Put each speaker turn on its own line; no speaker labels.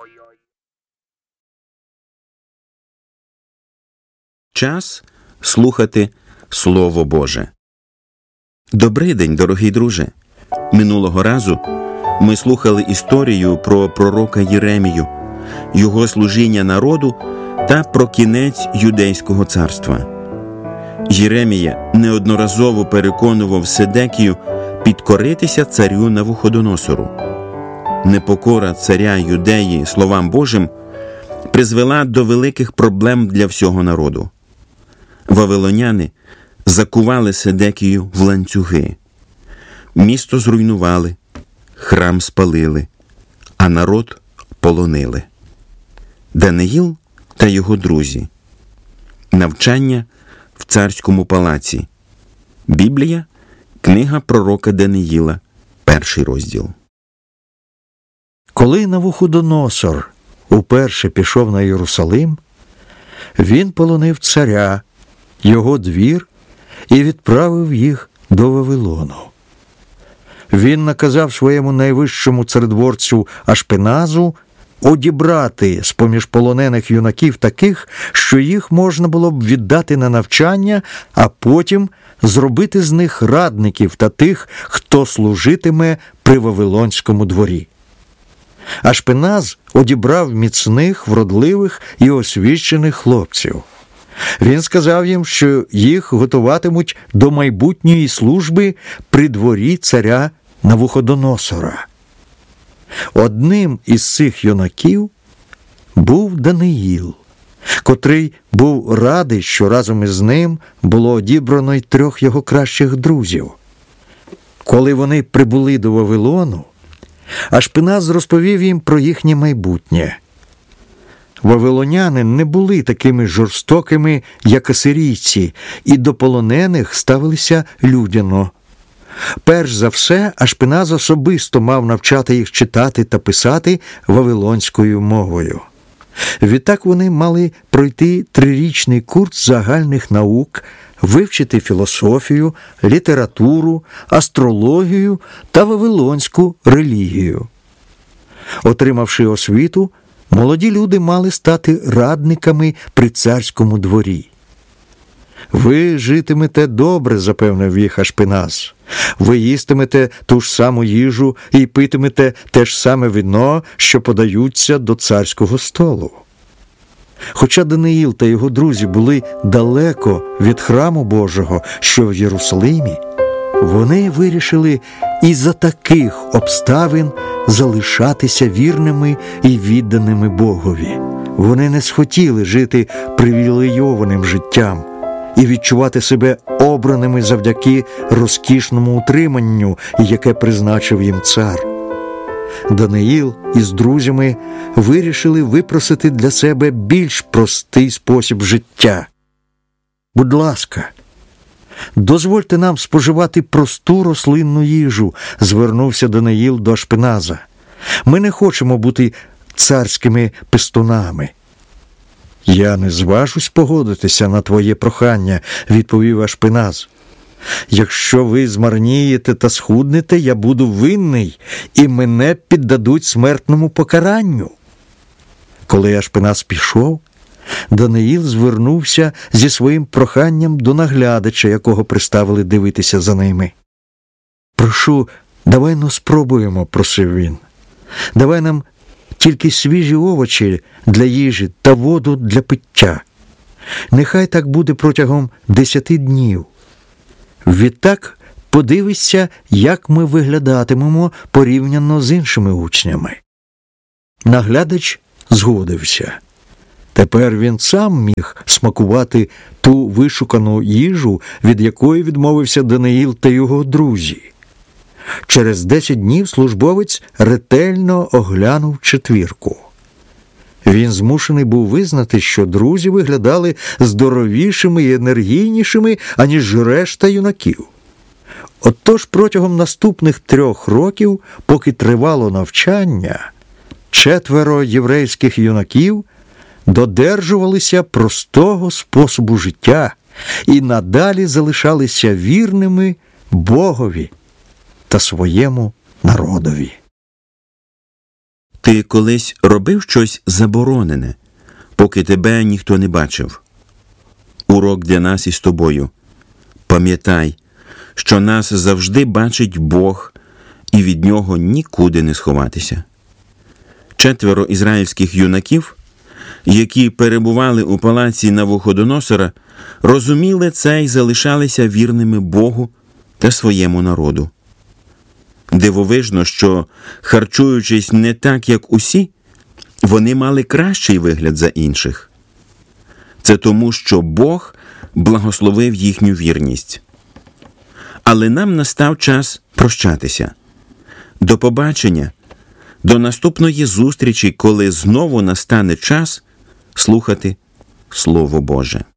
Час слухати Слово Боже. Добрий день, дорогий друже! Минулого разу ми слухали історію про пророка Єремію, його служіння народу та про кінець Юдейського царства. Єремія неодноразово переконував Седекію підкоритися царю Навуходоносору. Непокора царя Юдеї словам Божим призвела до великих проблем для всього народу. Вавилоняни закували Седекію в ланцюги. Місто зруйнували, храм спалили, а народ полонили. Даниїл та його друзі. Навчання в царському палаці. Біблія, книга пророка Даниїла, 1 розділ.
Коли Навуходоносор уперше пішов на Єрусалим, він полонив царя, його двір і відправив їх до Вавилону. Він наказав своєму найвищому царедворцю Ашпеназу одібрати з-поміж полонених юнаків таких, що їх можна було б віддати на навчання, а потім зробити з них радників та тих, хто служитиме при Вавилонському дворі. Ашпеназ одібрав міцних, вродливих і освічених хлопців. Він сказав їм, що їх готуватимуть до майбутньої служби при дворі царя Навуходоносора. Одним із цих юнаків був Даниїл, котрий був радий, що разом із ним було одібрано й 3 його кращих друзів. Коли вони прибули до Вавилону, Ашпеназ розповів їм про їхнє майбутнє. Вавилоняни не були такими жорстокими, як асирійці, і до полонених ставилися людяно. Перш за все, Ашпеназ особисто мав навчати їх читати та писати вавилонською мовою. Відтак вони мали пройти 3-річний курс загальних наук, вивчити філософію, літературу, астрологію та вавилонську релігію. Отримавши освіту, молоді люди мали стати радниками при царському дворі. «Ви житимете добре», – запевнив їх Ашпеназ. «Ви їстимете ту ж саму їжу і питимете те ж саме вино, що подаються до царського столу». Хоча Даниїл та його друзі були далеко від храму Божого, що в Єрусалимі, вони вирішили і за таких обставин залишатися вірними і відданими Богові. Вони не схотіли жити привілейованим життям і відчувати себе обраними завдяки розкішному утриманню, яке призначив їм цар. Даниїл із друзями вирішили випросити для себе більш простий спосіб життя. «Будь ласка, дозвольте нам споживати просту рослинну їжу», – звернувся Даниїл до Ашпеназа. «Ми не хочемо бути царськими пестунами». «Я не зважусь погодитися на твоє прохання», – відповів Ашпеназ. «Якщо ви змарнієте та схуднете, я буду винний, і мене піддадуть смертному покаранню». Коли Ашпеназ пішов, Даниїл звернувся зі своїм проханням до наглядача, якого приставили дивитися за ними. «Прошу, давай спробуємо», – просив він. «Давай нам тільки свіжі овочі для їжі та воду для пиття. Нехай так буде протягом 10 днів. Відтак подивися, як ми виглядатимемо порівняно з іншими учнями». Наглядач згодився. Тепер він сам міг смакувати ту вишукану їжу, від якої відмовився Даниїл та його друзі. Через 10 днів службовець ретельно оглянув четвірку. Він змушений був визнати, що друзі виглядали здоровішими і енергійнішими, аніж решта юнаків. Отож протягом наступних 3 років, поки тривало навчання, 4 єврейських юнаків додержувалися простого способу життя і надалі залишалися вірними Богові та своєму народові.
Ти колись робив щось заборонене, поки тебе ніхто не бачив? Урок для нас із тобою. Пам'ятай, що нас завжди бачить Бог, і від Нього нікуди не сховатися. 4 ізраїльських юнаків, які перебували у палаці Навуходоносора, розуміли це і залишалися вірними Богу та своєму народу. Дивовижно, що, харчуючись не так, як усі, вони мали кращий вигляд за інших. Це тому, що Бог благословив їхню вірність. Але нам настав час прощатися. До побачення, до наступної зустрічі, коли знову настане час слухати Слово Боже.